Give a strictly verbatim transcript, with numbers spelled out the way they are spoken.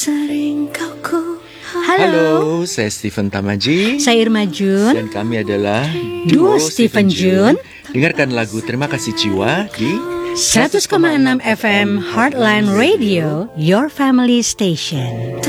Sering kau ku Halo. Halo, saya Stephen Tamaji. Saya Irma Jun. Dan kami adalah Duo Stephen Jun. Dengarkan lagu Terima Kasih Jiwa di seratus koma enam F M Heartland Radio, your family station.